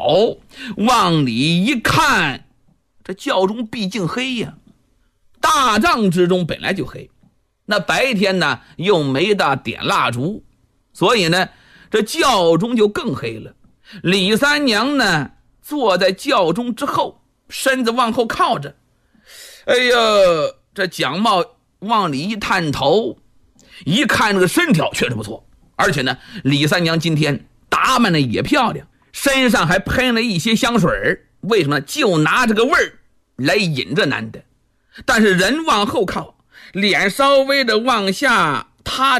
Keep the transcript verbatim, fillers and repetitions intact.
往里一看，这轿中毕竟黑呀，大帐之中本来就黑，那白天呢又没大点蜡烛，所以呢这轿中就更黑了。李三娘呢坐在轿中之后，身子往后靠着，哎呀，这蒋茂往里一探头，一看这个身条确实不错，而且呢李三娘今天打扮的也漂亮，身上还喷了一些香水，为什么？就拿这个味儿来引这男的。但是人往后靠，脸稍微的往下塌